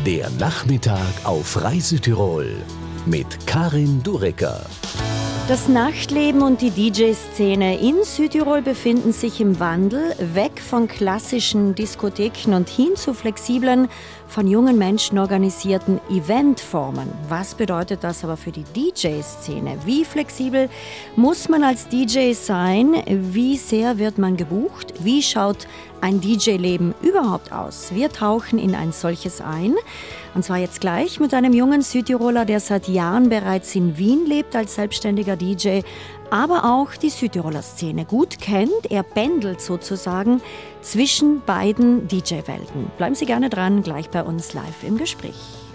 Der Nachmittag auf Reise Tirol mit Karin Durecker. Das Nachtleben und die DJ-Szene in Südtirol befinden sich im Wandel, weg von klassischen Diskotheken und hin zu flexiblen, von jungen Menschen organisierten Eventformen. Was bedeutet das aber für die DJ-Szene? Wie flexibel muss man als DJ sein? Wie sehr wird man gebucht? Wie schaut ein DJ-Leben überhaupt aus? Wir tauchen in ein solches ein. Und zwar jetzt gleich mit einem jungen Südtiroler, der seit Jahren bereits in Wien lebt als selbstständiger DJ, aber auch die Südtiroler Szene gut kennt. Er pendelt sozusagen zwischen beiden DJ-Welten. Bleiben Sie gerne dran, gleich bei uns live im Gespräch.